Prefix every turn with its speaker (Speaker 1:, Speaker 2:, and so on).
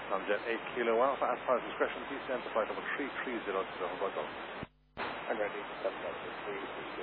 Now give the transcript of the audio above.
Speaker 1: Sunjet 8 Kilo Alpha, as far as discretion, please stand to flight level 3330 to Golf.
Speaker 2: I'm ready. 7 3.